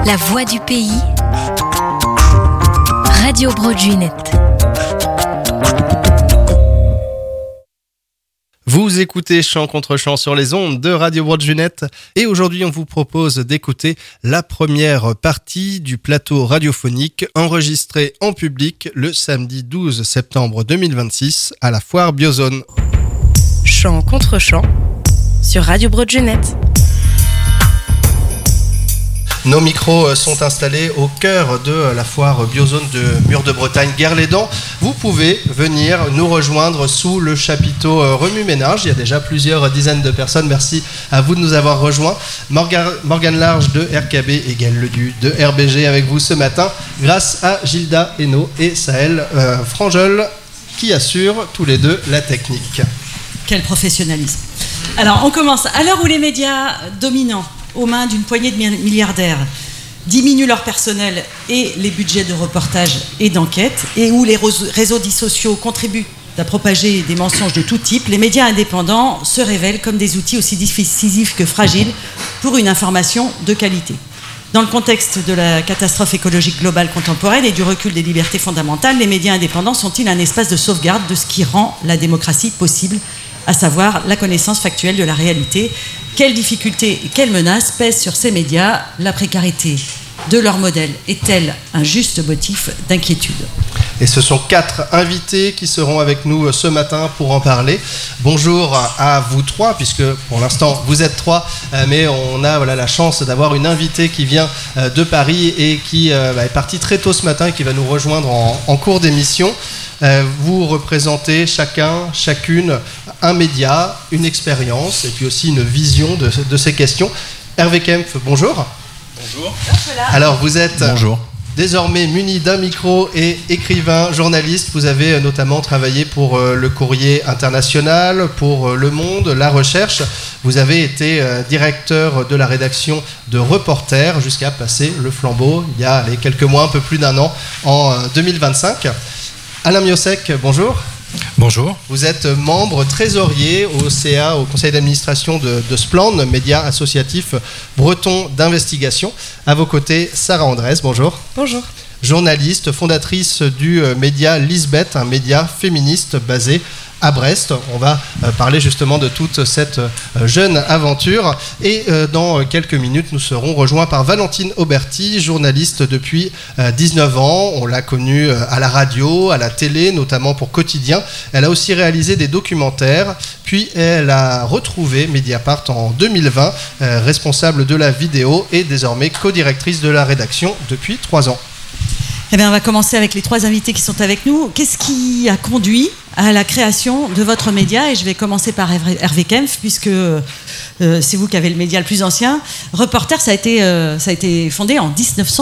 La voix du pays, Radio Broadjunet. Vous écoutez Chant contre Chant sur les ondes de Radio Broadjunet et aujourd'hui on vous propose d'écouter la première partie du plateau radiophonique enregistré en public le samedi 12 septembre 2026 à la foire Biozone. Chant contre Chant sur Radio Broadjunet. Nos micros sont installés au cœur de la foire Biozone de Mur-de-Bretagne Guerre-les-Dents. Vous pouvez venir nous rejoindre sous le chapiteau Remue-Ménage. Il y a déjà plusieurs dizaines de personnes. Merci à vous de nous avoir rejoints. Morgane Large de RKB et Gaël Ledu de RBG avec vous ce matin, grâce à Gilda Hainaut et Sahel Frangeul qui assurent tous les deux la technique. Quel professionnalisme. Alors on commence. À l'heure où les médias dominants aux mains d'une poignée de milliardaires diminuent leur personnel et les budgets de reportage et d'enquête, et où les réseaux dits sociaux contribuent à propager des mensonges de tout type, les médias indépendants se révèlent comme des outils aussi décisifs que fragiles pour une information de qualité. Dans le contexte de la catastrophe écologique globale contemporaine et du recul des libertés fondamentales, les médias indépendants sont-ils un espace de sauvegarde de ce qui rend la démocratie possible, à savoir la connaissance factuelle de la réalité? Quelles difficultés et quelles menaces pèsent sur ces médias? La précarité de leur modèle est-elle un juste motif d'inquiétude? Et ce sont 4 invités qui seront avec nous ce matin pour en parler. Bonjour à vous 3, puisque pour l'instant vous êtes 3, mais on a la chance d'avoir une invitée qui vient de Paris et qui est partie très tôt ce matin et qui va nous rejoindre en cours d'émission. Vous représentez chacune un média, une expérience et puis aussi une vision de ces questions. Hervé Kempf, bonjour. Bonjour. Alors vous êtes bonjour. Désormais muni d'un micro et écrivain, journaliste. Vous avez notamment travaillé pour le Courrier International, pour Le Monde, La Recherche. Vous avez été directeur de la rédaction de Reporter jusqu'à passer le flambeau il y a quelques mois, un peu plus d'un an, en 2025. Alain Miossec, bonjour. Bonjour. Vous êtes membre trésorier au CA, au conseil d'administration de Spland, média associatif breton d'investigation. À vos côtés, Sarah Andrès, bonjour. Bonjour. Journaliste, fondatrice du média Lisbeth, un média féministe basé à Brest. On va parler justement de toute cette jeune aventure. Et dans quelques minutes, nous serons rejoints par Valentine Auberti, journaliste depuis 19 ans. On l'a connue à la radio, à la télé, notamment pour Quotidien. Elle a aussi réalisé des documentaires. Puis elle a retrouvé Mediapart en 2020, responsable de la vidéo et désormais co-directrice de la rédaction depuis 3 ans. Eh bien, on va commencer avec les 3 invités qui sont avec nous. Qu'est-ce qui a conduit à la création de votre média? Et je vais commencer par Hervé Kempf, puisque c'est vous qui avez le média le plus ancien. Reporter, ça a été fondé en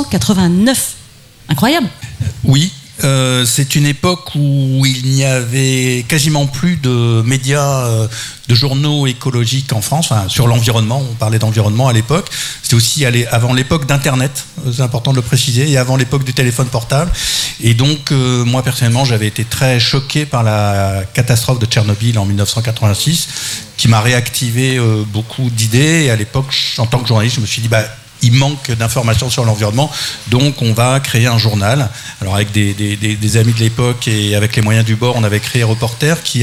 1989. Incroyable. Oui. C'est une époque où il n'y avait quasiment plus de médias, de journaux écologiques en France, enfin, sur l'environnement. On parlait d'environnement à l'époque. C'était aussi avant l'époque d'Internet, c'est important de le préciser, et avant l'époque du téléphone portable. Et donc, moi personnellement, j'avais été très choqué par la catastrophe de Tchernobyl en 1986, qui m'a réactivé beaucoup d'idées. Et à l'époque, en tant que journaliste, je me suis dit, il manque d'informations sur l'environnement, donc on va créer un journal. Alors avec des amis de l'époque et avec les moyens du bord, on avait créé Reporter qui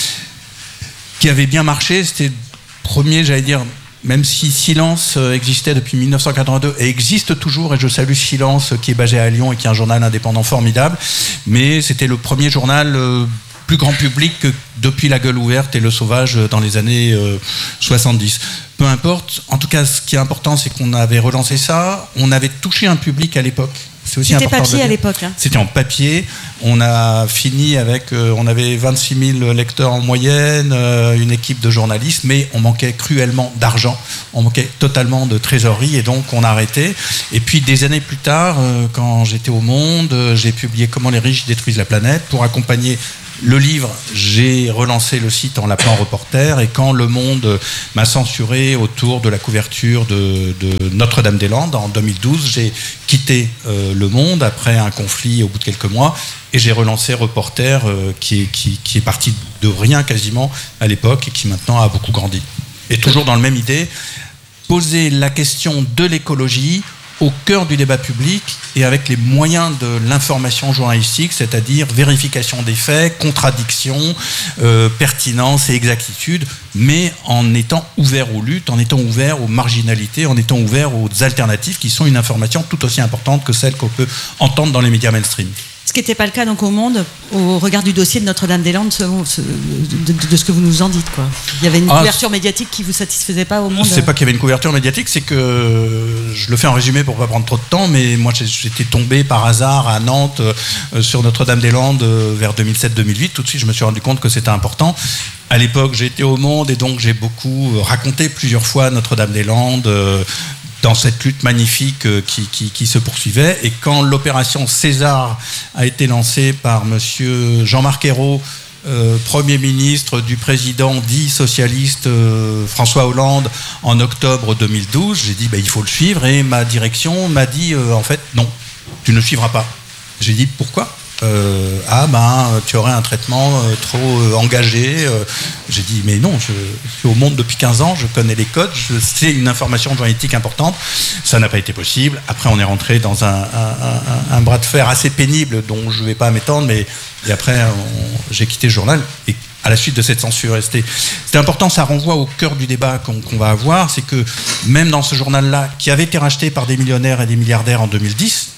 avait bien marché. C'était le premier, j'allais dire, même si Silence existait depuis 1982 et existe toujours, et je salue Silence qui est basé à Lyon et qui est un journal indépendant formidable, mais c'était le premier journal plus grand public que depuis La Gueule ouverte et Le Sauvage dans les années 70. Peu importe, en tout cas ce qui est important c'est qu'on avait relancé ça, on avait touché un public à l'époque. C'est aussi C'était important papier à l'époque. Hein. C'était en papier, on a fini avec, on avait 26 000 lecteurs en moyenne, une équipe de journalistes, mais on manquait cruellement d'argent, on manquait totalement de trésorerie et donc on a arrêté. Et puis des années plus tard, quand j'étais au Monde, j'ai publié Comment les riches détruisent la planète pour accompagner le livre. J'ai relancé le site en l'appelant Reporter, et quand Le Monde m'a censuré autour de la couverture de Notre-Dame-des-Landes en 2012, j'ai quitté Le Monde après un conflit au bout de quelques mois et j'ai relancé Reporter qui est parti de rien quasiment à l'époque et qui maintenant a beaucoup grandi. Et toujours dans la même idée, poser la question de l'écologie au cœur du débat public et avec les moyens de l'information journalistique, c'est-à-dire vérification des faits, contradiction, pertinence et exactitude, mais en étant ouvert aux luttes, en étant ouvert aux marginalités, en étant ouvert aux alternatives qui sont une information tout aussi importante que celle qu'on peut entendre dans les médias mainstream. Ce qui n'était pas le cas donc au Monde, au regard du dossier de Notre-Dame-des-Landes, de ce que vous nous en dites, quoi. Il y avait une couverture médiatique qui vous satisfaisait pas au Monde. C'est pas qu'il y avait une couverture médiatique, c'est que je le fais en résumé pour pas prendre trop de temps, mais moi j'étais tombé par hasard à Nantes sur Notre-Dame-des-Landes vers 2007-2008. Tout de suite, je me suis rendu compte que c'était important. À l'époque, j'étais au Monde et donc j'ai beaucoup raconté plusieurs fois Notre-Dame-des-Landes. Dans cette lutte magnifique qui se poursuivait. Et quand l'opération César a été lancée par monsieur Jean-Marc Ayrault, Premier ministre du président dit socialiste François Hollande en octobre 2012, j'ai dit il faut le suivre, et ma direction m'a dit en fait non, tu ne le suivras pas. J'ai dit pourquoi ? Tu aurais un traitement trop engagé. J'ai dit mais non, je suis au Monde depuis 15 ans, je connais les codes, c'est une information journalistique importante. Ça n'a pas été possible. Après on est rentré dans un bras de fer assez pénible dont je ne vais pas m'étendre, et après j'ai quitté le journal et à la suite de cette censure. C'était important, ça renvoie au cœur du débat qu'on va avoir, c'est que même dans ce journal-là, qui avait été racheté par des millionnaires et des milliardaires en 2010,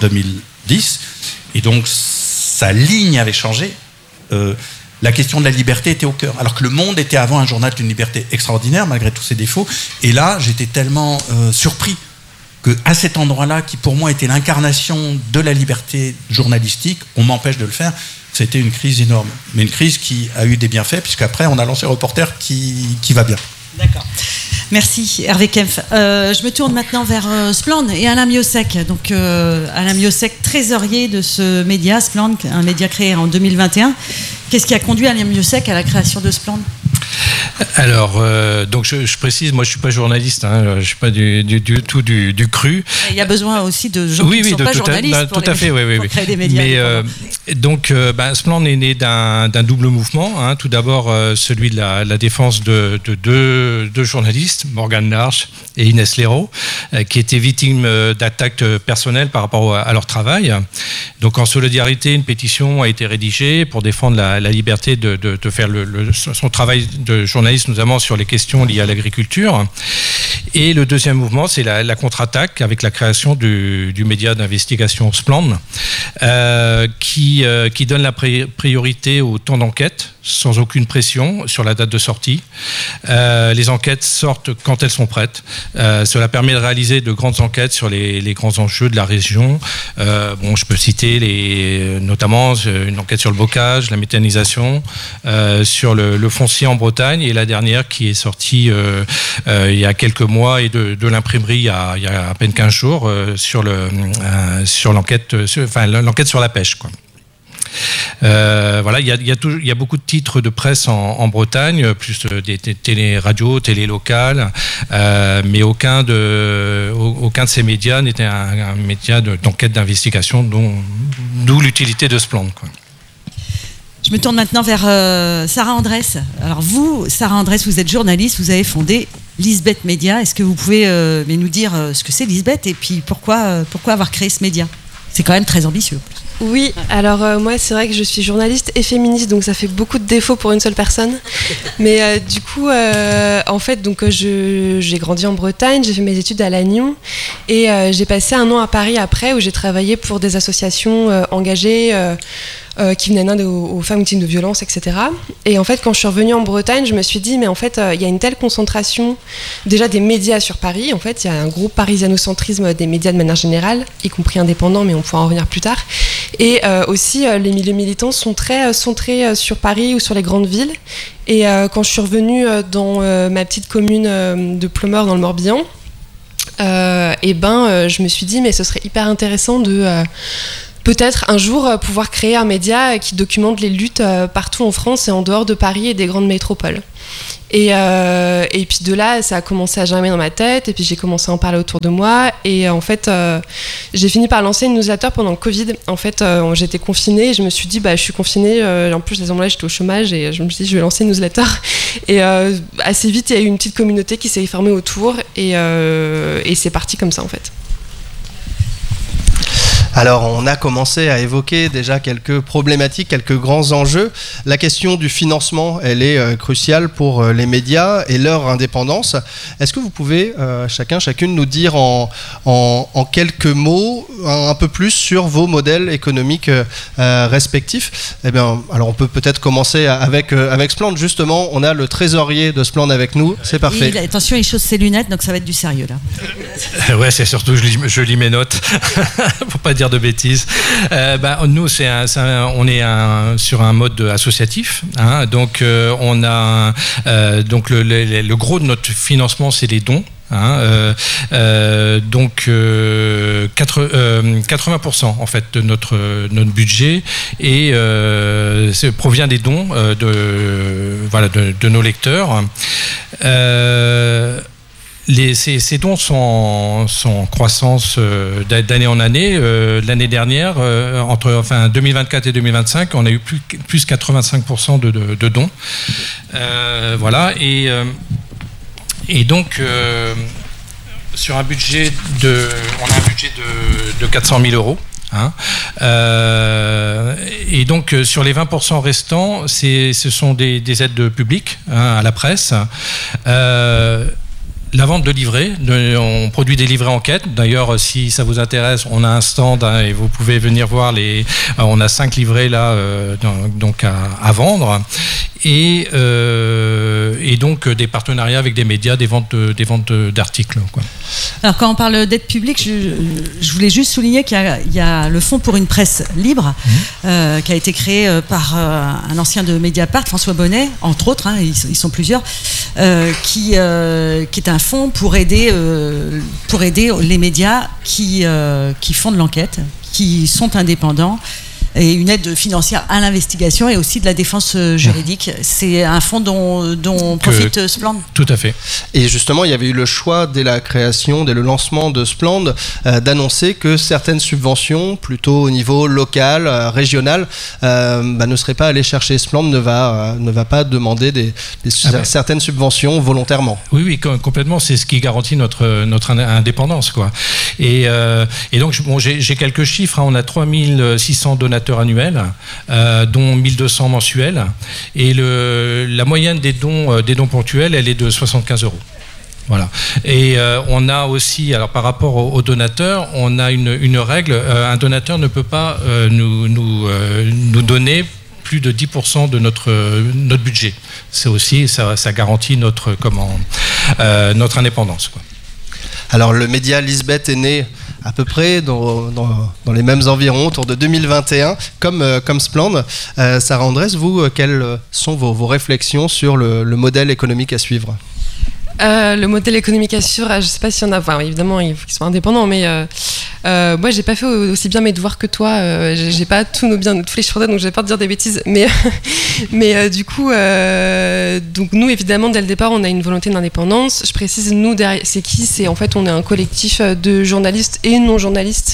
et donc sa ligne avait changé, la question de la liberté était au cœur. Alors que Le Monde était avant un journal d'une liberté extraordinaire, malgré tous ses défauts. Et là, j'étais tellement surpris qu'à cet endroit-là, qui pour moi était l'incarnation de la liberté journalistique, on m'empêche de le faire. C'était une crise énorme. Mais une crise qui a eu des bienfaits, puisqu'après, on a lancé Reporter qui va bien. D'accord. Merci Hervé Kempf. Je me tourne maintenant vers Spland et Alain Miossec. Donc Alain Miossec, trésorier de ce média, Spland, un média créé en 2021. Qu'est-ce qui a conduit Alain Miossec à la création de Spland ? Alors, donc je précise, moi je suis pas journaliste, je suis pas du tout du cru. Il y a besoin aussi de gens qui ne sont pas journalistes pour créer des médias. Mais donc, Spland est né d'un double mouvement. Tout d'abord, celui de la défense de deux journalistes, Morgane Larche et Inès Léraud, qui étaient victimes d'attaques personnelles par rapport à leur travail. Donc, en solidarité, une pétition a été rédigée pour défendre la liberté de faire son travail de journaliste, notamment sur les questions liées à l'agriculture. Et le deuxième mouvement, c'est la contre-attaque avec la création du média d'investigation Spland, qui donne la priorité au temps d'enquête, sans aucune pression sur la date de sortie. Les enquêtes sortent quand elles sont prêtes. Cela permet de réaliser de grandes enquêtes sur les grands enjeux de la région. Je peux citer notamment une enquête sur le bocage, la méthanisation, sur le foncier en Bretagne, et la dernière qui est sortie il y a quelques mois et de l'imprimerie il y a à peine 15 jours sur l'enquête sur la pêche, quoi. Il y a beaucoup de titres de presse en Bretagne, plus des télé-radios, télé locales, mais aucun de ces médias n'était un média d'enquête d'investigation, d'où l'utilité de Spland, quoi. Je me tourne maintenant vers Sarah Andrès. Alors vous, Sarah Andrès, vous êtes journaliste, vous avez fondé Lisbeth Média. Est-ce que vous pouvez nous dire ce que c'est Lisbeth et puis pourquoi avoir créé ce média ? C'est quand même très ambitieux. Oui, alors moi c'est vrai que je suis journaliste et féministe, donc ça fait beaucoup de défauts pour une seule personne. Mais du coup, en fait, donc j'ai grandi en Bretagne, j'ai fait mes études à Lannion et j'ai passé un an à Paris après où j'ai travaillé pour des associations engagées qui venaient en aide aux femmes victimes de violences, etc. Et en fait, quand je suis revenue en Bretagne, je me suis dit, mais en fait, il y a une telle concentration déjà des médias sur Paris. En fait, il y a un gros parisianocentrisme des médias de manière générale, y compris indépendants, mais on pourra en revenir plus tard. Et aussi, les milieux militants sont très centrés sur Paris ou sur les grandes villes. Et quand je suis revenue dans ma petite commune de Ploemeur, dans le Morbihan, je me suis dit, mais ce serait hyper intéressant de... peut-être un jour pouvoir créer un média qui documente les luttes partout en France et en dehors de Paris et des grandes métropoles. Et puis de là, ça a commencé à germer dans ma tête, et puis j'ai commencé à en parler autour de moi, et en fait, j'ai fini par lancer une newsletter pendant le Covid. En fait, j'étais confinée, et je me suis dit, je suis confinée, en plus, à ce moment-là, j'étais au chômage, et je me suis dit, je vais lancer une newsletter. Et assez vite, il y a eu une petite communauté qui s'est formée autour, et c'est parti comme ça, en fait. Alors, on a commencé à évoquer déjà quelques problématiques, quelques grands enjeux. La question du financement, elle est cruciale pour les médias et leur indépendance. Est-ce que vous pouvez, chacune, nous dire en quelques mots un peu plus sur vos modèles économiques respectifs? Eh bien, alors on peut peut-être commencer avec Splend. Justement, on a le trésorier de Splend avec nous. C'est parfait. Attention, il chausse ses lunettes, donc ça va être du sérieux là. Ouais, c'est surtout je lis mes notes pour pas dire de bêtises. Nous, on est sur un mode associatif. Hein, donc, on a donc le gros de notre financement, c'est les dons. Hein, donc 80% en fait de notre budget et provient des dons de nos lecteurs. Ces dons sont en croissance d'année en année. L'année dernière, entre 2024 et 2025, on a eu plus 85% de dons. Voilà. Et donc, on a un budget de 400 000 euros. Hein. Et donc sur les 20% restants, ce sont des aides publiques, hein, à la presse. La vente de livrets, on produit des livrets enquête. D'ailleurs, si ça vous intéresse, on a un stand, hein, et vous pouvez venir voir on a 5 livrets là, donc à vendre. Et donc des partenariats avec des médias, des ventes d'articles, quoi. Alors quand on parle d'aide publique, je voulais juste souligner qu'il y a le Fonds pour une presse libre, qui a été créé par un ancien de Mediapart, François Bonnet, entre autres, hein, ils sont plusieurs, qui est un fonds pour aider les médias qui font de l'enquête, qui sont indépendants, et une aide financière à l'investigation et aussi de la défense juridique. C'est un fonds dont profite Splend. Tout à fait. Et justement, il y avait eu le choix, dès le lancement de Splend, d'annoncer que certaines subventions, plutôt au niveau local, régional, ne seraient pas allées chercher. Splend ne va pas demander certaines subventions volontairement. Oui, complètement. C'est ce qui garantit notre indépendance, quoi. Et donc, j'ai quelques chiffres. Hein. On a 3600 donateurs annuels, dont 1200 mensuels, et la moyenne des dons ponctuels, elle est de 75 euros. Voilà. Et on a aussi, alors par rapport aux donateurs, on a une règle. Un donateur ne peut pas nous donner plus de 10% de notre budget. C'est aussi, ça garantit notre indépendance, quoi. Alors le média Lisbeth est né à peu près dans les mêmes environs, autour de 2021, comme Splend. Sarah Andrès, vous, quelles sont vos réflexions sur le modèle économique à suivre ? Le modèle économique à suivre, je ne sais pas s'il y en a. Enfin, évidemment, il faut qu'ils soient indépendants, mais moi, j'ai pas fait aussi bien mes devoirs que toi. J'ai pas tous les chiffres, donc j'ai peur de dire des bêtises. Mais du coup, donc nous, évidemment, dès le départ, on a une volonté d'indépendance. Je précise, nous, derrière, c'est qui ? C'est en fait, on est un collectif de journalistes et non-journalistes.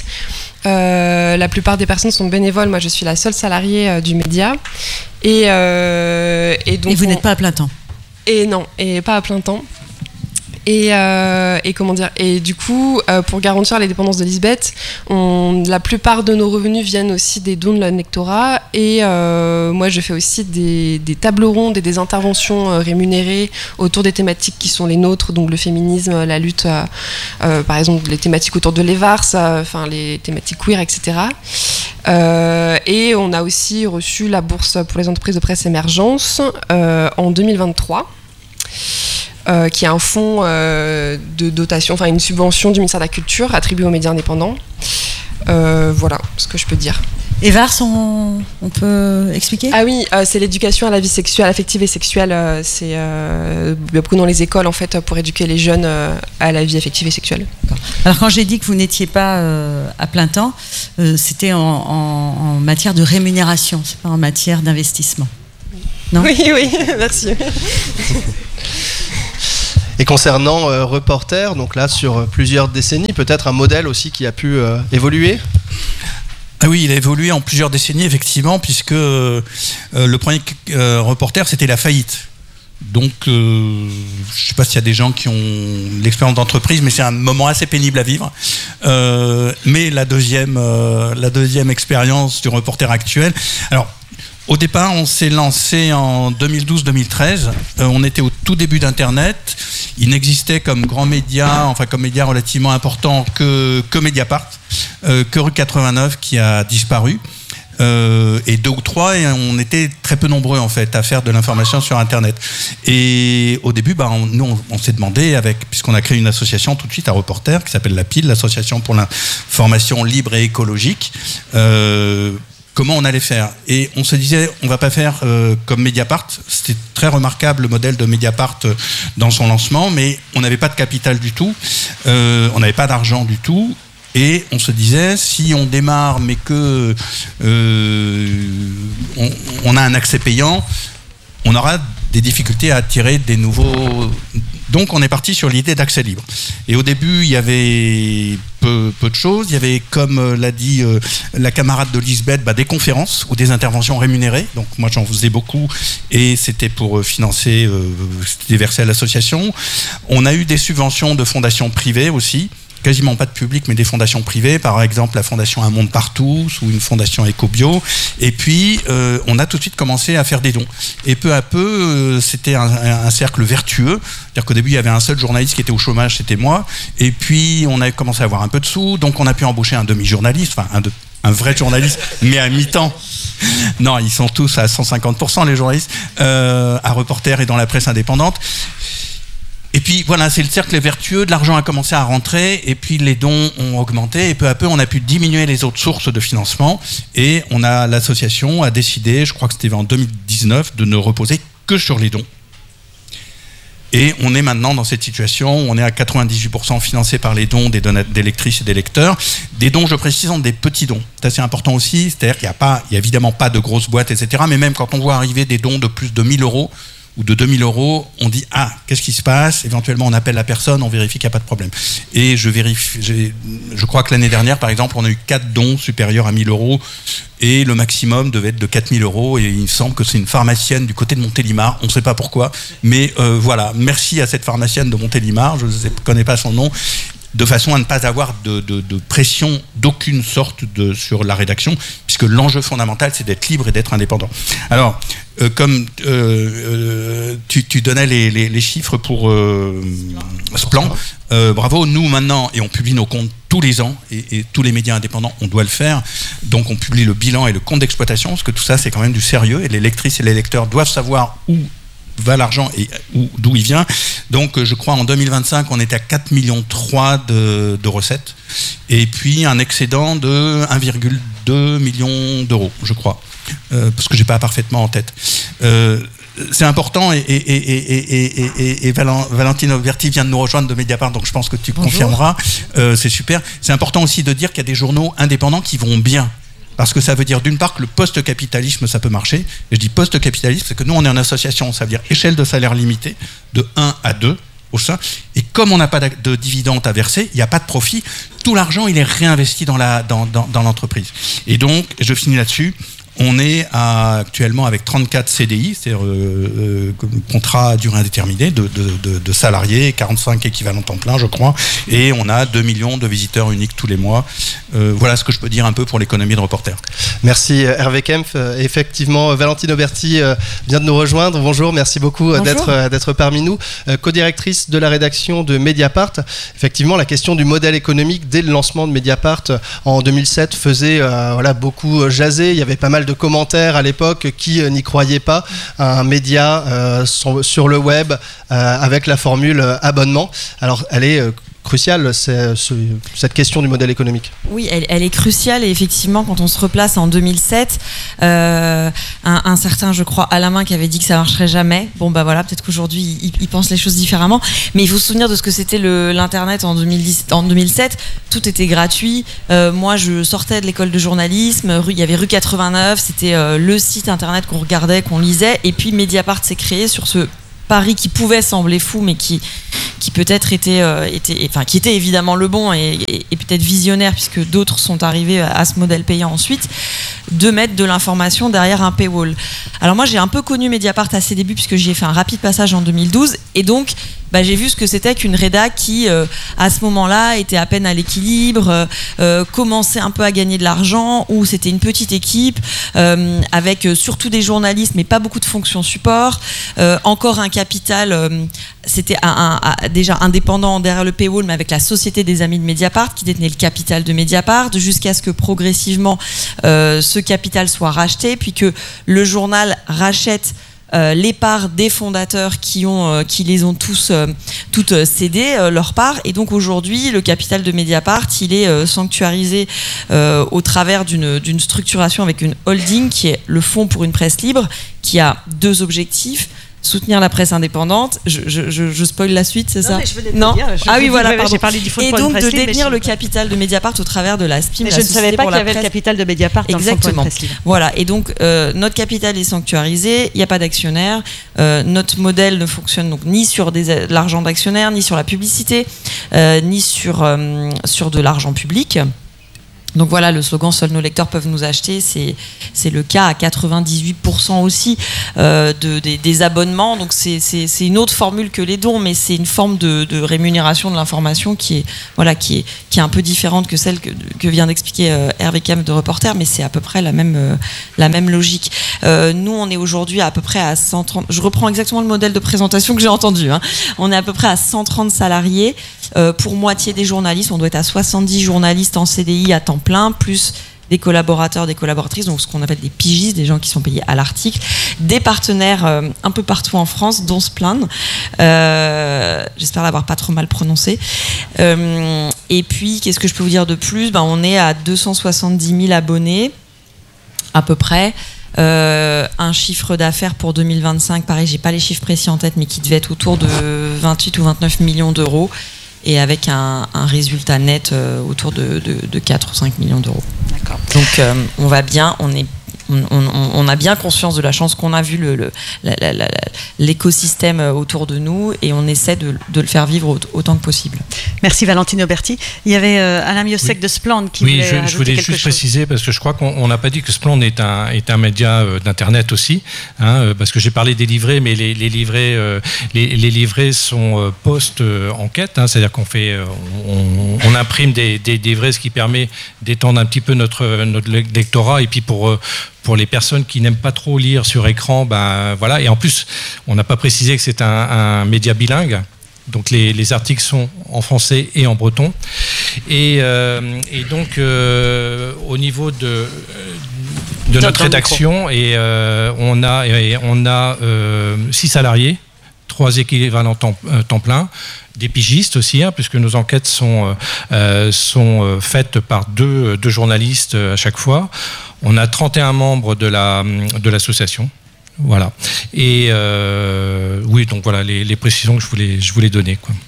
La plupart des personnes sont bénévoles. Moi, je suis la seule salariée du média. Et donc. Et vous n'êtes pas à plein temps ? Et non, et pas à plein temps. Et comment dire ? Et du coup, pour garantir l'indépendance de Lisbeth, la plupart de nos revenus viennent aussi des dons de la lectorat. Et moi, je fais aussi des tables rondes et des interventions rémunérées autour des thématiques qui sont les nôtres, donc le féminisme, la lutte, par exemple, les thématiques autour de l'EVARS, les thématiques queer, etc. Et on a aussi reçu la bourse pour les entreprises de presse émergence en 2023. Qui est un fonds de dotation, enfin une subvention du ministère de la Culture attribuée aux médias indépendants. Voilà ce que je peux dire. Et VARS, on peut expliquer ? Ah oui, c'est l'éducation à la vie sexuelle, affective et sexuelle. C'est beaucoup dans les écoles en fait pour éduquer les jeunes à la vie affective et sexuelle. Alors quand j'ai dit que vous n'étiez pas à plein temps, c'était en matière de rémunération, c'est pas en matière d'investissement. Non ? Oui, merci. Et concernant Reporter, donc là sur plusieurs décennies, peut-être un modèle aussi qui a pu évoluer ? Ah oui, il a évolué en plusieurs décennies, effectivement, puisque le premier Reporter, c'était la faillite. Donc, je ne sais pas s'il y a des gens qui ont l'expérience d'entreprise, mais c'est un moment assez pénible à vivre. Mais la deuxième expérience du reporter actuel. Alors, au départ, on s'est lancé en 2012-2013. On était au tout début d'Internet. Il n'existait comme grand média, enfin comme média relativement important que Mediapart, que Rue 89 qui a disparu. Et 2 ou 3, et on était très peu nombreux en fait à faire de l'information sur Internet. Et au début, nous on s'est demandé, puisqu'on a créé une association tout de suite à Reporter qui s'appelle la PIL, l'Association pour l'information libre et écologique. Comment on allait faire. Et on se disait, on va pas faire comme Mediapart. C'était très remarquable le modèle de Mediapart dans son lancement, mais on n'avait pas de capital du tout, on n'avait pas d'argent du tout, et on se disait, si on démarre mais que on a un accès payant, on aura des difficultés à attirer des nouveaux... Donc on est parti sur l'idée d'accès libre. Et au début, il y avait peu de choses. Il y avait, comme l'a dit la camarade de Lisbeth, des conférences ou des interventions rémunérées. Donc moi j'en faisais beaucoup et c'était pour financer, c'était versé à l'association. On a eu des subventions de fondations privées aussi. Quasiment pas de public, mais des fondations privées, par exemple la fondation Un Monde Partout ou une fondation Ecobio. Et puis, on a tout de suite commencé à faire des dons. Et peu à peu, c'était un cercle vertueux. C'est-à-dire qu'au début, il y avait un seul journaliste qui était au chômage, c'était moi. Et puis, on a commencé à avoir un peu de sous. Donc, on a pu embaucher un demi-journaliste, enfin un vrai journaliste, mais à mi-temps. Non, ils sont tous à 150%, les journalistes, à Reporter et dans la presse indépendante. Et puis voilà, c'est le cercle vertueux, de l'argent a commencé à rentrer et puis les dons ont augmenté et peu à peu on a pu diminuer les autres sources de financement et l'association a décidé, je crois que c'était en 2019, de ne reposer que sur les dons. Et on est maintenant dans cette situation où on est à 98% financé par les dons des lectrices et des lecteurs. Des dons, je précise, sont des petits dons. C'est assez important aussi, c'est-à-dire qu'il n'y a évidemment pas de grosses boîtes, etc. Mais même quand on voit arriver des dons de plus de 1000 € ou de 2000 €, on dit qu'est-ce qui se passe ? Éventuellement, on appelle la personne, on vérifie qu'il n'y a pas de problème. Et je crois que l'année dernière, par exemple, on a eu 4 dons supérieurs à 1000 € et le maximum devait être de 4000 € et il me semble que c'est une pharmacienne du côté de Montélimar, on ne sait pas pourquoi, mais voilà, merci à cette pharmacienne de Montélimar, je ne connais pas son nom, de façon à ne pas avoir de pression d'aucune sorte sur la rédaction, puisque l'enjeu fondamental, c'est d'être libre et d'être indépendant. Alors, comme tu donnais les chiffres pour ce plan, bravo, nous maintenant, et on publie nos comptes tous les ans, et tous les médias indépendants, on doit le faire, donc on publie le bilan et le compte d'exploitation, parce que tout ça, c'est quand même du sérieux, et les lectrices et les lecteurs doivent savoir où va l'argent et d'où il vient. Donc je crois en 2025 on était à 4,3 millions de recettes et puis un excédent de 1,2 million d'euros, je crois, parce que j'ai pas parfaitement en tête. C'est important et Valentine Auberti vient de nous rejoindre de Mediapart, donc je pense que tu confirmeras. C'est super. C'est important aussi de dire qu'il y a des journaux indépendants qui vont bien. Parce que ça veut dire d'une part que le post-capitalisme, ça peut marcher. Et je dis post-capitalisme, c'est que nous, on est en association, ça veut dire échelle de salaire limitée, de 1 à 2 au sein. Et comme on n'a pas de dividendes à verser, il n'y a pas de profit, tout l'argent, il est réinvesti dans l'entreprise. Et donc, je finis là-dessus, on est actuellement avec 34 CDI, c'est-à-dire contrat à durée indéterminée de salariés, 45 équivalents temps plein, je crois, et on a 2 millions de visiteurs uniques tous les mois. Voilà ce que je peux dire un peu pour l'économie de Reporter. Merci Hervé Kempf. Effectivement, Valentine Auberti vient de nous rejoindre. Bonjour, merci beaucoup d'être parmi nous. Co-directrice de la rédaction de Mediapart. Effectivement, la question du modèle économique dès le lancement de Mediapart en 2007 faisait beaucoup jaser. Il y avait pas mal de commentaires à l'époque qui n'y croyaient pas à un média sur le web avec la formule abonnement. Alors, elle est cruciale, cette question du modèle économique. Oui, elle est cruciale et effectivement, quand on se replace en 2007, un certain, je crois, Alain Minc qui avait dit que ça marcherait jamais. Bon, peut-être qu'aujourd'hui, il pense les choses différemment. Mais il faut se souvenir de ce que c'était l'Internet en 2007. Tout était gratuit. Moi, je sortais de l'école de journalisme. Il y avait Rue 89. C'était le site Internet qu'on regardait, qu'on lisait. Et puis, Mediapart s'est créé sur ce pari qui pouvait sembler fou, mais qui peut-être était évidemment le bon et peut-être visionnaire, puisque d'autres sont arrivés à ce modèle payant ensuite, de mettre de l'information derrière un paywall. Alors moi, j'ai un peu connu Mediapart à ses débuts, puisque j'y ai fait un rapide passage en 2012, et donc j'ai vu ce que c'était qu'une rédac qui, à ce moment-là, était à peine à l'équilibre, commençait un peu à gagner de l'argent, où c'était une petite équipe, avec surtout des journalistes, mais pas beaucoup de fonctions support, encore un capital, c'était déjà indépendant derrière le paywall, mais avec la Société des Amis de Mediapart, qui détenait le capital de Mediapart, jusqu'à ce que progressivement ce capital soit racheté, puis que le journal rachète les parts des fondateurs qui les ont toutes cédé leur part, et donc aujourd'hui le capital de Mediapart il est sanctuarisé au travers d'une structuration avec une holding qui est le Fonds pour une presse libre, qui a 2 objectifs: soutenir la presse indépendante. Je spoil la suite, c'est ça? Non. Oui, voilà. J'ai parlé du fonds et pour donc une presse de libre, détenir le capital de Mediapart au travers de la SPIM. Mais je ne savais pas qu'il y avait le capital de Mediapart dans le fonds pour une presse libre. Voilà. Et donc notre capital est sanctuarisé. Il n'y a pas d'actionnaire. Notre modèle ne fonctionne donc ni sur de l'argent d'actionnaire, ni sur la publicité, ni sur de l'argent public. Donc voilà, le slogan « Seuls nos lecteurs peuvent nous acheter », c'est le cas à 98% aussi des abonnements. Donc c'est une autre formule que les dons, mais c'est une forme de rémunération de l'information qui est un peu différente que celle que vient d'expliquer Hervé Cam de Reporter, mais c'est à peu près la même logique. Nous, on est aujourd'hui à peu près à 130... Je reprends exactement le modèle de présentation que j'ai entendu. On est à peu près à 130 salariés, pour moitié des journalistes. On doit être à 70 journalistes en CDI à temps plein, plus des collaborateurs, des collaboratrices, donc ce qu'on appelle des pigistes, des gens qui sont payés à l'article, des partenaires un peu partout en France, dont Splend. J'espère l'avoir pas trop mal prononcé. Et puis, qu'est-ce que je peux vous dire de plus? On est à 270 000 abonnés, à peu près. Un chiffre d'affaires pour 2025, pareil, j'ai pas les chiffres précis en tête, mais qui devait être autour de 28 ou 29 millions d'euros. Et avec un résultat net autour de 4 ou 5 millions d'euros. D'accord. Donc on va bien, on a bien conscience de la chance qu'on a vu l'écosystème autour de nous, et on essaie de le faire vivre autant que possible. Merci Valentine Auberti. Il y avait Alain Miossec de Splend qui voulait ajouter je voulais quelque juste chose. préciser, parce que je crois qu'on n'a pas dit que Splend est un média d'internet aussi, parce que j'ai parlé des livrets, mais les livrets sont post-enquête, c'est-à-dire qu'on fait, on imprime des livrets, ce qui permet d'étendre un petit peu notre lectorat, et puis pour les personnes qui n'aiment pas trop lire sur écran, voilà. Et en plus, on n'a pas précisé que c'est un média bilingue. Donc les articles sont en français et en breton. Et donc au niveau de notre rédaction, on a 6 salariés, 3 équivalents temps plein, des pigistes aussi, puisque nos enquêtes sont faites par deux journalistes à chaque fois. On a 31 membres de l'association. Voilà. Et oui, donc voilà les précisions que je voulais donner, quoi.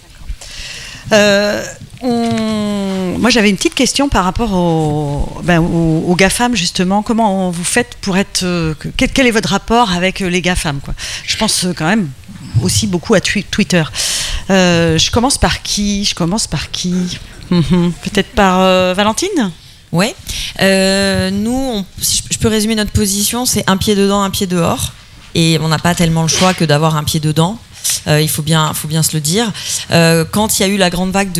Moi, j'avais une petite question par rapport aux GAFAM, justement. Comment vous faites pour être... Quel est votre rapport avec les GAFAM, quoi? Je pense quand même aussi beaucoup à Twitter. Je commence par qui Peut-être par Valentine? Ouais. Nous, si je peux résumer notre position, c'est un pied dedans, un pied dehors. Et on n'a pas tellement le choix que d'avoir un pied dedans. Il faut bien se le dire. Quand il y a eu la grande vague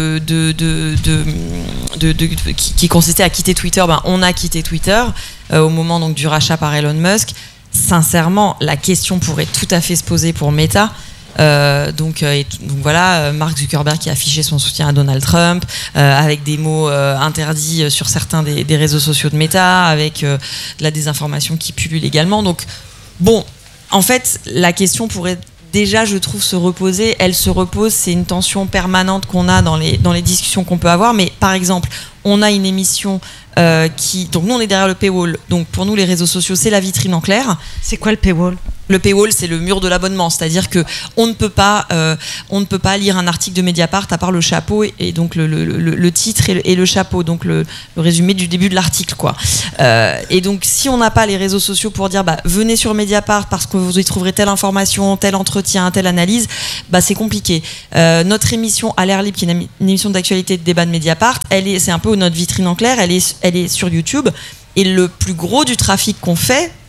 qui consistait à quitter Twitter, on a quitté Twitter au moment donc du rachat par Elon Musk. Sincèrement, la question pourrait tout à fait se poser pour Meta. Donc voilà, Mark Zuckerberg qui a affiché son soutien à Donald Trump, avec des mots interdits sur certains des réseaux sociaux de Meta, avec de la désinformation qui pullule également. Donc bon, en fait, la question pourrait déjà, je trouve, se reposer. Elle se repose, c'est une tension permanente qu'on a dans les discussions qu'on peut avoir. Mais par exemple, on a une émission donc nous on est derrière le paywall. Donc pour nous les réseaux sociaux c'est la vitrine en clair. C'est quoi le paywall ? Le paywall, c'est le mur de l'abonnement, c'est-à-dire que on ne peut pas lire un article de Mediapart à part le chapeau et donc le titre et le chapeau, donc le résumé du début de l'article, quoi. Et donc si on n'a pas les réseaux sociaux pour dire venez sur Mediapart parce que vous y trouverez telle information, tel entretien, telle analyse, c'est compliqué. Notre émission à l'air libre, qui est une émission d'actualité de débat de Mediapart, c'est un peu notre vitrine en clair. Elle est sur YouTube et le plus gros du trafic qu'on fait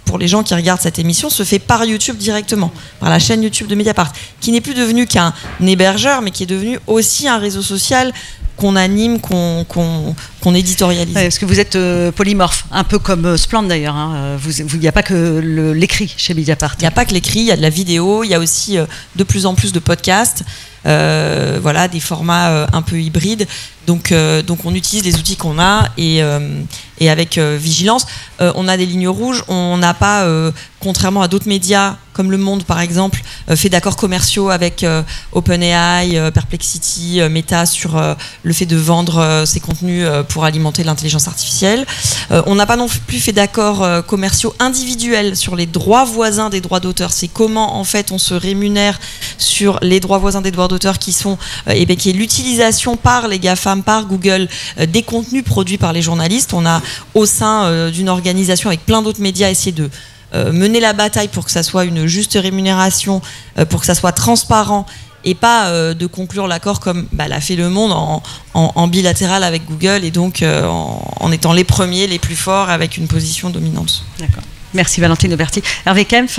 pour les gens qui regardent cette émission, se fait par YouTube directement, par la chaîne YouTube de Mediapart, qui n'est plus devenu qu'un hébergeur, mais qui est devenu aussi un réseau social qu'on anime, qu'on éditorialise. Ouais, parce que vous êtes polymorphe, un peu comme Splendid d'ailleurs. Hein. Il n'y a pas que l'écrit chez Mediapart. Il n'y a pas que l'écrit, il y a de la vidéo, il y a aussi de plus en plus de podcasts, voilà, des formats un peu hybrides. Donc on utilise les outils qu'on a et avec vigilance. On a des lignes rouges, on n'a pas, contrairement à d'autres médias, comme Le Monde par exemple, fait d'accords commerciaux avec OpenAI, Perplexity, Meta sur le fait de vendre ses contenus pour alimenter l'intelligence artificielle. On n'a pas non plus fait d'accords commerciaux individuels sur les droits voisins des droits d'auteur. C'est comment en fait on se rémunère sur les droits voisins des droits d'auteur qui sont qui est l'utilisation par les GAFAM, par Google, des contenus produits par les journalistes. On a au sein d'une organisation avec plein d'autres médias essayé de mener la bataille pour que ça soit une juste rémunération, pour que ça soit transparent et pas de conclure l'accord comme l'a fait Le Monde en bilatéral avec Google et donc en étant les premiers, les plus forts avec une position dominante. D'accord. Merci Valentine Auberti. Hervé Kempf,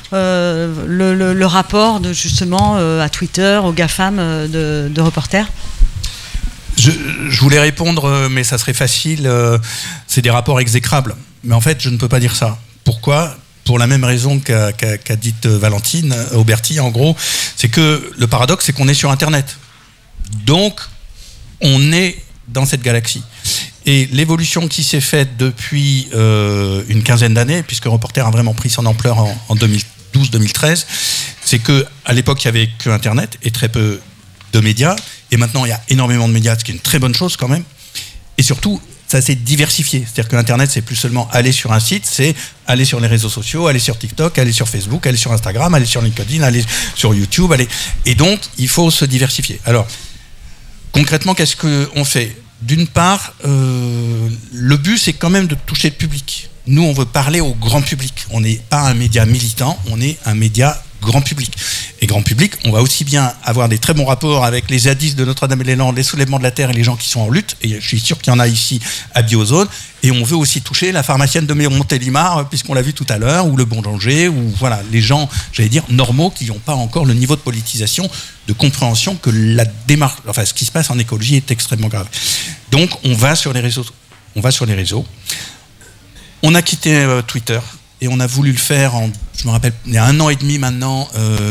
le rapport justement à Twitter, aux GAFAM de reporters. Je voulais répondre, mais ça serait facile. C'est des rapports exécrables. Mais en fait, je ne peux pas dire ça. Pourquoi ? Pour la même raison qu'a dite Valentine Auberti, en gros, c'est que le paradoxe, c'est qu'on est sur Internet. Donc, on est dans cette galaxie. Et l'évolution qui s'est faite depuis une quinzaine d'années, puisque Reporter a vraiment pris son ampleur en 2012-2013, c'est qu'à l'époque, il n'y avait que Internet et très peu de médias. Et maintenant, il y a énormément de médias, ce qui est une très bonne chose quand même. Et surtout, ça s'est diversifié. C'est-à-dire que Internet, c'est plus seulement aller sur un site, c'est aller sur les réseaux sociaux, aller sur TikTok, aller sur Facebook, aller sur Instagram, aller sur LinkedIn, aller sur YouTube. Et donc, il faut se diversifier. Alors, concrètement, qu'est-ce qu'on fait ? D'une part, le but, c'est quand même de toucher le public. Nous, on veut parler au grand public. On n'est pas un média militant, on est un média grand public. Et grand public, on va aussi bien avoir des très bons rapports avec les zadistes de Notre-Dame-des-Landes, les soulèvements de la terre et les gens qui sont en lutte, et je suis sûr qu'il y en a ici à Biozone, et on veut aussi toucher la pharmacienne de Montélimar, puisqu'on l'a vu tout à l'heure, ou le boulanger, ou voilà, les gens, j'allais dire, normaux, qui n'ont pas encore le niveau de politisation, de compréhension que la démarche, enfin, ce qui se passe en écologie est extrêmement grave. Donc, on va sur les réseaux. On a quitté Twitter, et on a voulu le faire je me rappelle, il y a 1 an et demi maintenant,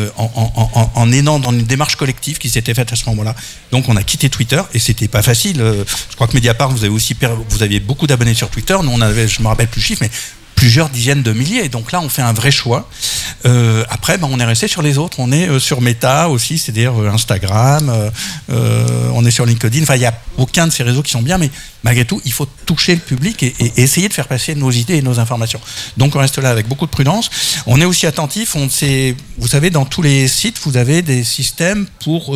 en aidant dans une démarche collective qui s'était faite à ce moment-là. Donc on a quitté Twitter, et c'était pas facile. Je crois que Mediapart, vous aviez beaucoup d'abonnés sur Twitter. Nous, on avait, je me rappelle plus le chiffre, mais plusieurs dizaines de milliers. Donc là, on fait un vrai choix. Après, on est resté sur les autres. On est sur Meta aussi, c'est-à-dire Instagram, on est sur LinkedIn. Enfin, il n'y a aucun de ces réseaux qui sont bien, mais malgré tout, il faut toucher le public et essayer de faire passer nos idées et nos informations. Donc on reste là avec beaucoup de prudence. On est aussi attentif. Vous savez, dans tous les sites, vous avez des systèmes pour,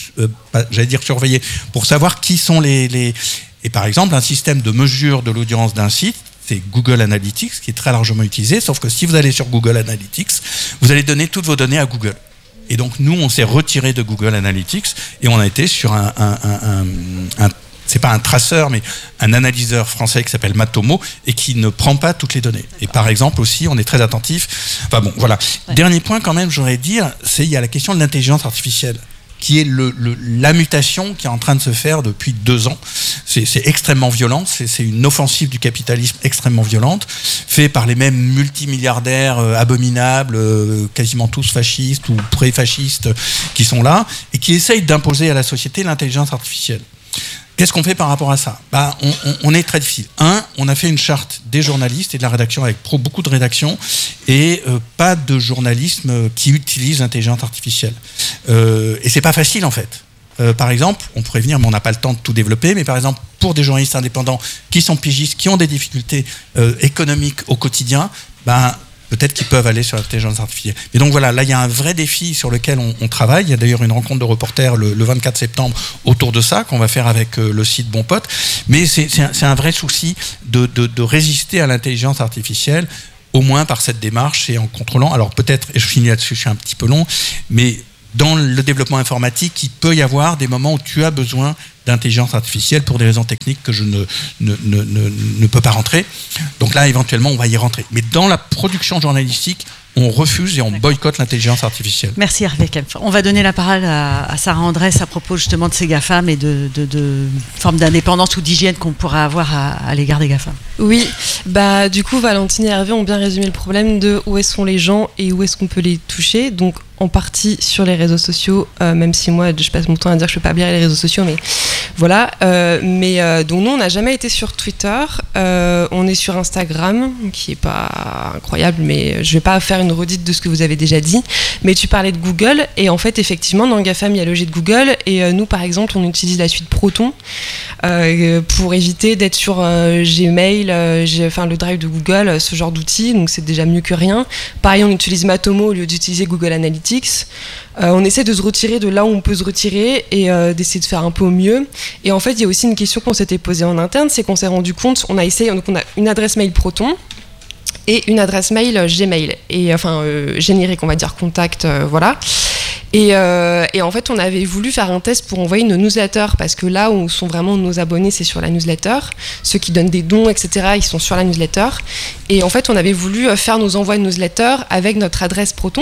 surveiller, pour savoir qui sont les... Et par exemple, un système de mesure de l'audience d'un site, c'est Google Analytics, qui est très largement utilisé, sauf que si vous allez sur Google Analytics, vous allez donner toutes vos données à Google. Et donc nous, on s'est retiré de Google Analytics et on a été sur c'est pas un traceur, mais un analyseur français qui s'appelle Matomo et qui ne prend pas toutes les données. Et par exemple aussi, on est très attentif. Enfin bon, voilà. Ouais. Dernier point quand même, j'aurais dire, il y a la question de l'intelligence artificielle, qui est la mutation qui est en train de se faire depuis 2 ans. C'est extrêmement violent, c'est une offensive du capitalisme extrêmement violente, fait par les mêmes multimilliardaires abominables, quasiment tous fascistes ou pré-fascistes qui sont là, et qui essayent d'imposer à la société l'intelligence artificielle. Qu'est-ce qu'on fait par rapport à ça ? On est très difficile. On a fait une charte des journalistes et de la rédaction avec beaucoup de rédactions et pas de journalisme qui utilise l'intelligence artificielle. Et c'est pas facile en fait. Par exemple, on pourrait venir, mais on n'a pas le temps de tout développer, mais par exemple, pour des journalistes indépendants qui sont pigistes, qui ont des difficultés économiques au quotidien, peut-être qu'ils peuvent aller sur l'intelligence artificielle. Mais donc voilà, là il y a un vrai défi sur lequel on travaille. Il y a d'ailleurs une rencontre de reporters le 24 septembre autour de ça, qu'on va faire avec le site Bon Pote. Mais c'est un vrai souci de résister à l'intelligence artificielle, au moins par cette démarche et en contrôlant. Alors peut-être, et je finis là-dessus, je suis un petit peu long, mais dans le développement informatique, il peut y avoir des moments où tu as besoin d'intelligence artificielle pour des raisons techniques que je ne peux pas rentrer. Donc là, éventuellement, on va y rentrer. Mais dans la production journalistique, on refuse et on boycotte l'intelligence artificielle. Merci Hervé Kempf. On va donner la parole à Sarah Andrès à propos justement de ces GAFAM et de formes d'indépendance ou d'hygiène qu'on pourrait avoir à l'égard des GAFAM. Oui, du coup, Valentine et Hervé ont bien résumé le problème de où sont les gens et où est-ce qu'on peut les toucher. Donc, en partie sur les réseaux sociaux, même si moi, je passe mon temps à dire que je ne peux pas lire les réseaux sociaux, mais voilà. Donc, nous, on n'a jamais été sur Twitter. On est sur Instagram, qui n'est pas incroyable, mais je ne vais pas faire une redite de ce que vous avez déjà dit. Mais tu parlais de Google, et en fait, effectivement, dans le GAFAM, il y a le G de Google, et nous, par exemple, on utilise la suite Proton pour éviter d'être sur Gmail, le Drive de Google, ce genre d'outils, donc c'est déjà mieux que rien. Pareil, on utilise Matomo au lieu d'utiliser Google Analytics. On essaie de se retirer de là où on peut se retirer et d'essayer de faire un peu au mieux. Et en fait, il y a aussi une question qu'on s'était posée en interne, c'est qu'on s'est rendu compte, on a une adresse mail Proton et une adresse mail Gmail, et générique, on va dire contact, voilà. Et en fait, on avait voulu faire un test pour envoyer nos newsletters, parce que là où sont vraiment nos abonnés, c'est sur la newsletter. Ceux qui donnent des dons, etc., ils sont sur la newsletter. Et en fait, on avait voulu faire nos envois de newsletter avec notre adresse Proton,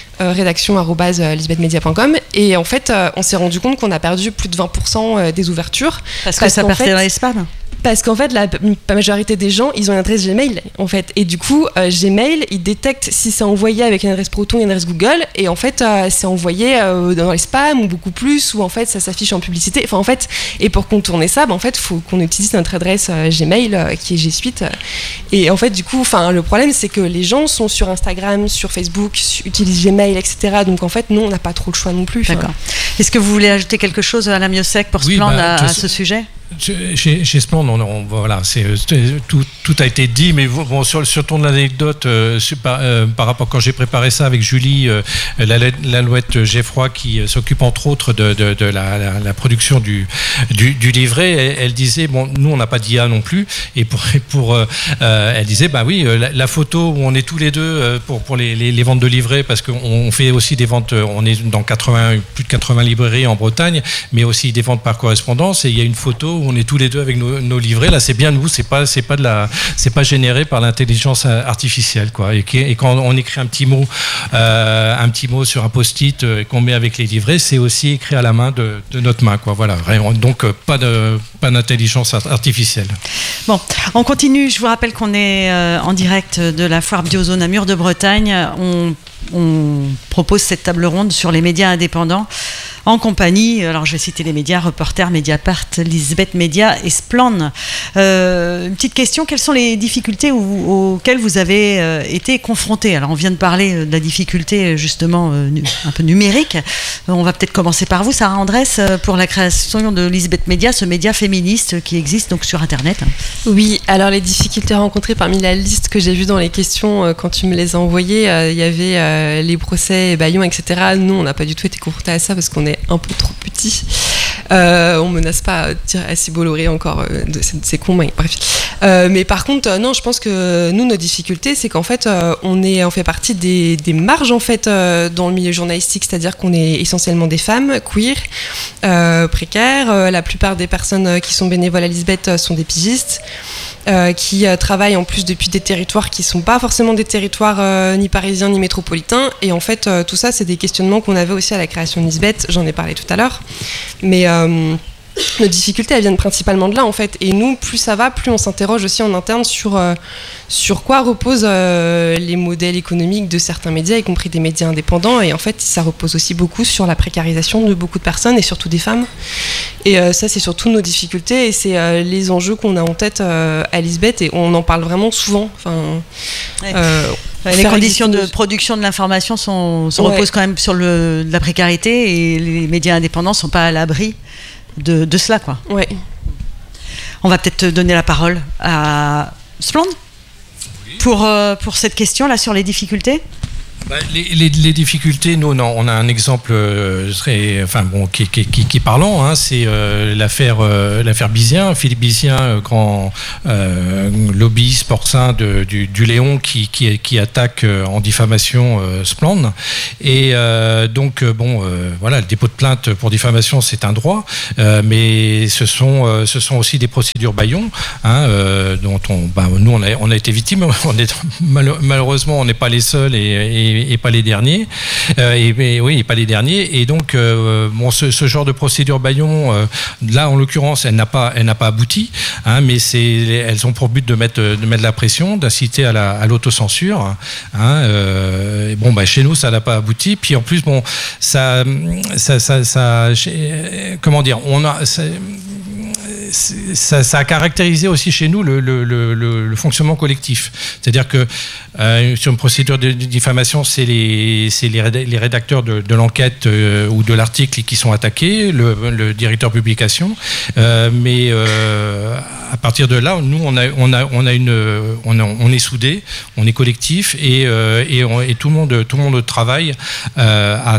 rédaction@lisbethmedia.com. Et en fait, on s'est rendu compte qu'on a perdu plus de 20% des ouvertures. Parce que ça partait dans les spams. Parce qu'en fait, la majorité des gens, ils ont une adresse Gmail, en fait. Et du coup, Gmail, il détecte si c'est envoyé avec une adresse Proton et une adresse Google. Et en fait, c'est envoyé dans les spams ou beaucoup plus, ou en fait, ça s'affiche en publicité. Enfin, en fait, et pour contourner ça, en fait, il faut qu'on utilise notre adresse Gmail, qui est G Suite. Et en fait, du coup, le problème, c'est que les gens sont sur Instagram, sur Facebook, utilisent Gmail, etc. Donc, en fait, nous, on n'a pas trop le choix non plus. D'accord. Est-ce que vous voulez ajouter quelque chose, Alain Miossec, pour Splend à ce sujet ? Chez Splend, voilà, tout a été dit, mais bon, sur ton anecdote, par rapport quand j'ai préparé ça avec Julie, l'Alouette Geffroy, qui s'occupe entre autres de la production du livret, elle disait, bon, nous on n'a pas d'IA non plus, et elle disait, bah oui, la photo où on est tous les deux pour les ventes de livrets, parce qu'on fait aussi des ventes, on est dans plus de 80 librairies en Bretagne, mais aussi des ventes par correspondance, et il y a une photo où on est tous les deux avec nos livrets. Là, c'est bien nous, c'est pas généré par l'intelligence artificielle, quoi. Et quand on écrit un petit mot sur un post-it qu'on met avec les livrets, c'est aussi écrit à la main de notre main, quoi. Voilà. Donc pas d'intelligence artificielle. Bon, on continue. Je vous rappelle qu'on est en direct de la foire Biozone à Mur de Bretagne. On propose cette table ronde sur les médias indépendants en compagnie, alors je vais citer les médias, Reporter, Mediapart, Lisbeth Media et Splend. Une petite question, quelles sont les difficultés auxquelles vous avez été confrontés ? Alors on vient de parler de la difficulté justement un peu numérique. On va peut-être commencer par vous, Sarah Andrès, pour la création de Lisbeth Media, ce média féministe qui existe donc sur Internet. Oui, alors les difficultés rencontrées parmi la liste que j'ai vue dans les questions quand tu me les as envoyées, il y avait les procès Bayon, etc. Nous, on n'a pas du tout été confrontés à ça parce qu'on est un peu trop petit. On menace pas à dire à Bolloré encore, c'est con, mais bref. Mais par contre, non, je pense que nous, nos difficultés, c'est qu'en fait, on fait partie des marges en fait dans le milieu journalistique, c'est-à-dire qu'on est essentiellement des femmes queer, précaires. La plupart des personnes qui sont bénévoles à Lisbeth sont des pigistes. Qui travaillent en plus depuis des territoires qui ne sont pas forcément des territoires ni parisiens ni métropolitains. Et en fait, tout ça, c'est des questionnements qu'on avait aussi à la création de Lisbeth. J'en ai parlé tout à l'heure. Mais nos difficultés, elles viennent principalement de là, en fait. Et nous, plus ça va, plus on s'interroge aussi en interne sur quoi reposent les modèles économiques de certains médias, y compris des médias indépendants. Et en fait, ça repose aussi beaucoup sur la précarisation de beaucoup de personnes et surtout des femmes. Et ça, c'est surtout nos difficultés et c'est les enjeux qu'on a en tête à Lisbeth et on en parle vraiment souvent. Les conditions de production de l'information reposent quand même sur la précarité et les médias indépendants ne sont pas à l'abri de cela, quoi. Ouais. On va peut-être donner la parole à Splend pour cette question-là sur les difficultés. Les difficultés, nous, on a un exemple qui est parlant, hein, c'est l'affaire Bizien, Philippe Bizien, grand lobbyiste porcin du Léon qui attaque en diffamation Splend. Et le dépôt de plainte pour diffamation, c'est un droit, mais ce sont aussi des procédures bâillons, hein, dont nous on a été victimes. Malheureusement, on n'est pas les seuls et pas les derniers. Et pas les derniers. Et donc, ce genre de procédure bâillon, là, en l'occurrence, elle n'a pas abouti, hein, mais elles ont pour but de mettre la pression, d'inciter à l'autocensure. Hein, chez nous, ça n'a pas abouti. Puis en plus, comment dire, ça a caractérisé aussi chez nous le fonctionnement collectif. C'est-à-dire que sur une procédure de diffamation, c'est les rédacteurs de l'enquête ou de l'article qui sont attaqués, le directeur publication. Mais à partir de là, nous, on est soudés, on est collectif et tout le monde travaille à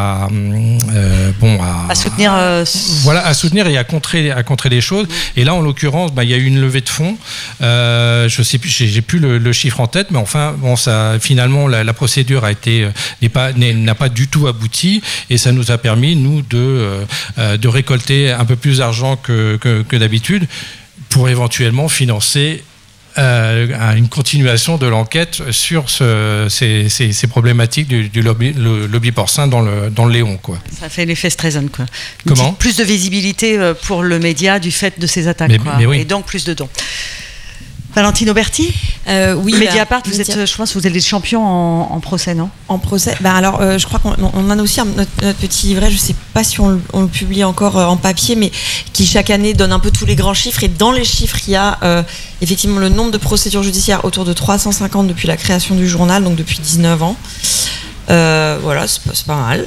soutenir. À soutenir et à contrer les choses. Et là, en l'occurrence, il y a eu une levée de fonds. Je sais plus, j'ai plus le chiffre en tête, mais enfin, finalement, la procédure n'a pas du tout abouti, et ça nous a permis, nous, de récolter un peu plus d'argent que d'habitude pour éventuellement financer une continuation de l'enquête sur ces problématiques du lobby porcin dans le Léon, quoi. Ça fait l'effet Streisand, quoi. Comment ? Plus de visibilité pour le média du fait de ces attaques, mais oui. Et donc plus de dons. Valentine Auberti, oui. Mediapart, je pense que vous êtes les champions en procès, non ? En procès, je crois qu'on a aussi notre petit livret, je ne sais pas si on le publie encore en papier, mais qui chaque année donne un peu tous les grands chiffres. Et dans les chiffres, il y a effectivement le nombre de procédures judiciaires, autour de 350 depuis la création du journal, donc depuis 19 ans. C'est pas mal.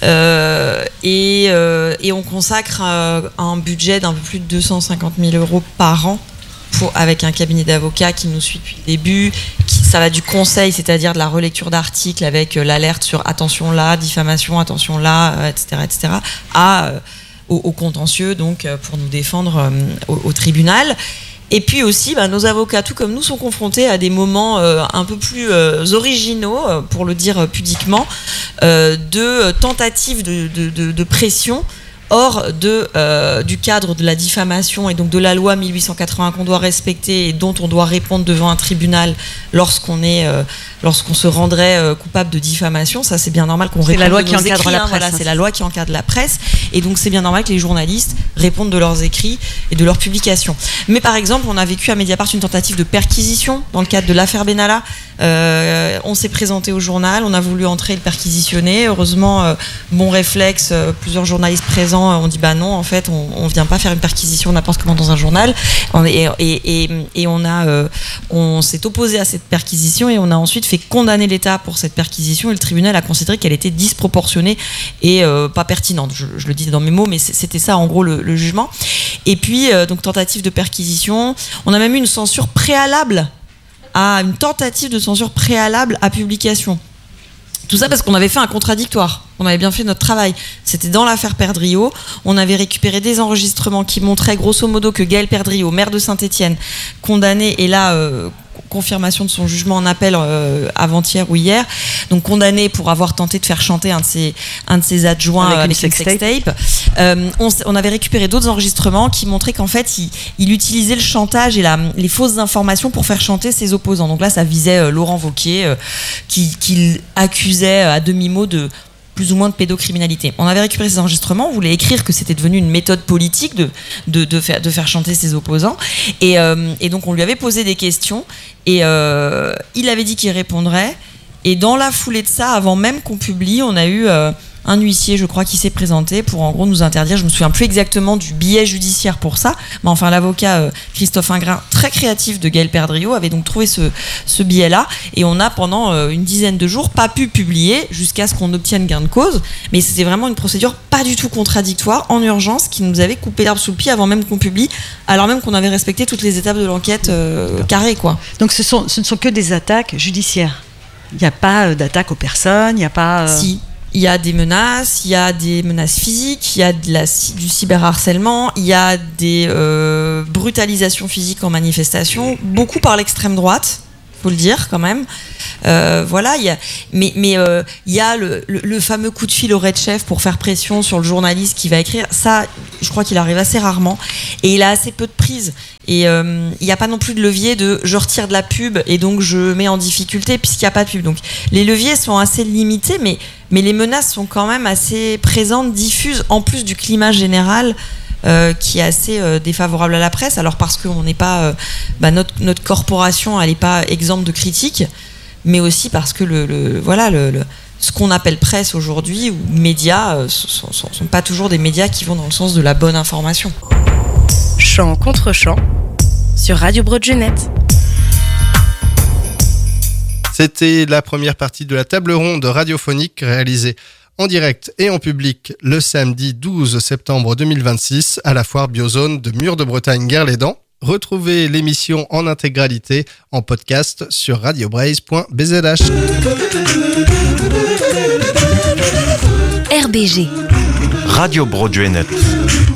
Et on consacre un budget d'un peu plus de 250 000 € par an avec un cabinet d'avocats qui nous suit depuis le début. Ça va du conseil, c'est-à-dire de la relecture d'articles avec l'alerte sur attention là, diffamation, attention là, etc., au contentieux, donc pour nous défendre au tribunal. Et puis aussi, nos avocats, tout comme nous, sont confrontés à des moments un peu plus originaux, pour le dire pudiquement, de tentatives de pression hors du cadre de la diffamation et donc de la loi 1881 qu'on doit respecter et dont on doit répondre devant un tribunal lorsqu'on se rendrait coupable de diffamation. Ça, c'est bien normal qu'on réponde. C'est la loi qui encadre la presse. Voilà, c'est la loi qui encadre la presse, et donc c'est bien normal que les journalistes répondent de leurs écrits et de leurs publications. Mais par exemple, on a vécu à Mediapart une tentative de perquisition dans le cadre de l'affaire Benalla. On s'est présenté au journal, on a voulu entrer et le perquisitionner. Heureusement, bon réflexe, plusieurs journalistes présents ont dit non, en fait, on vient pas faire une perquisition n'importe comment dans un journal. Et on s'est opposé à cette perquisition, et on a ensuite fait condamner l'État pour cette perquisition, et le tribunal a considéré qu'elle était disproportionnée et pas pertinente. Je le dis dans mes mots, mais c'était ça en gros le jugement. Et puis donc tentative de perquisition, on a même eu une tentative de censure préalable à publication. Tout ça parce qu'on avait fait un contradictoire. On avait bien fait notre travail. C'était dans l'affaire Perdriau. On avait récupéré des enregistrements qui montraient grosso modo que Gaël Perdriau, maire de Saint-Étienne, condamné, et là, confirmation de son jugement en appel avant-hier ou hier, donc condamné pour avoir tenté de faire chanter un de ses adjoints avec une sextape. On avait récupéré d'autres enregistrements qui montraient qu'en fait il utilisait le chantage et les fausses informations pour faire chanter ses opposants. Donc là, ça visait Laurent Wauquiez, qu'il accusait à demi-mot de plus ou moins de pédocriminalité. On avait récupéré ces enregistrements, on voulait écrire que c'était devenu une méthode politique de faire chanter ses opposants, et donc on lui avait posé des questions, et il avait dit qu'il répondrait, et dans la foulée de ça, avant même qu'on publie, on a eu un huissier, je crois, qui s'est présenté pour en gros nous interdire. Je me souviens plus exactement du billet judiciaire pour ça, mais enfin l'avocat Christophe Ingrin, très créatif de Gaël Perdriau, avait donc trouvé ce billet-là, et on a pendant une dizaine de jours pas pu publier jusqu'à ce qu'on obtienne gain de cause. Mais c'était vraiment une procédure pas du tout contradictoire, en urgence, qui nous avait coupé l'herbe sous le pied avant même qu'on publie, alors même qu'on avait respecté toutes les étapes de l'enquête carrée, quoi. Donc ce ne sont que des attaques judiciaires. Il n'y a pas d'attaque aux personnes, il n'y a pas... Si, il y a des menaces physiques, il y a du cyberharcèlement, il y a des brutalisations physiques en manifestation, beaucoup par l'extrême droite, faut le dire quand même. Voilà, il y a le fameux coup de fil au Red Chef pour faire pression sur le journaliste qui va écrire. Ça, je crois qu'il arrive assez rarement et il a assez peu de prise. Et il n'y a pas non plus de levier de je retire de la pub et donc je mets en difficulté puisqu'il n'y a pas de pub. Donc les leviers sont assez limités, mais les menaces sont quand même assez présentes, diffuses, en plus du climat général qui est assez défavorable à la presse. Alors parce qu'on n'est pas notre corporation, elle n'est pas exempte de critiques, mais aussi parce que ce qu'on appelle presse aujourd'hui ou médias sont pas toujours des médias qui vont dans le sens de la bonne information. Chant contre chant sur Radio Broadgenette. C'était la première partie de la table ronde radiophonique réalisée en direct et en public le samedi 12 septembre 2026 à la foire Biozone de Mur de Bretagne-Guerlédan. Retrouvez l'émission en intégralité en podcast sur radiobraise.bzh. RBG Radio Broadgenette.